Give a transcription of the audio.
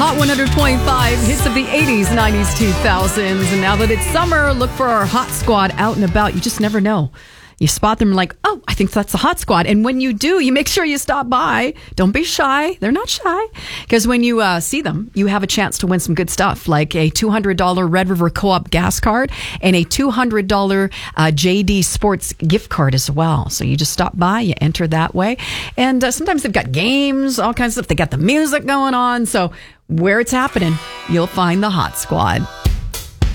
Hot 100.5, hits of the 80s, 90s, 2000s. And now that it's summer, look for our Hot Squad out and about. You just never know. You spot them like, oh, I think that's the Hot Squad. And when you do, you make sure you stop by. Don't be shy. They're not shy. Because when you see them, you have a chance to win some good stuff, like a $200 Red River Co-op gas card and a $200 JD Sports gift card as well. So you just stop by, you enter that way. And sometimes they've got games, all kinds of stuff. They got the music going on. So where it's happening, you'll find the Hot Squad.